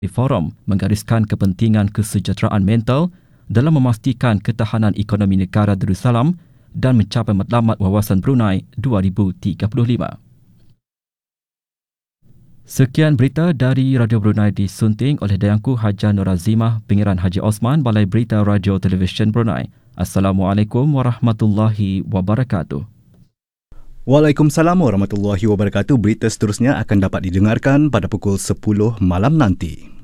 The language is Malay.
Forum menggariskan kepentingan kesejahteraan mental dalam memastikan ketahanan ekonomi negara Darussalam dan mencapai matlamat wawasan Brunei 2035. Sekian berita dari Radio Brunei disunting oleh Dayangku Haja Nur Azimah, Pengiran Haji Osman, Balai Berita Radio Televisyen Brunei. Assalamualaikum warahmatullahi wabarakatuh. Waalaikumsalam warahmatullahi wabarakatuh. Berita seterusnya akan dapat didengarkan pada pukul 10 malam nanti.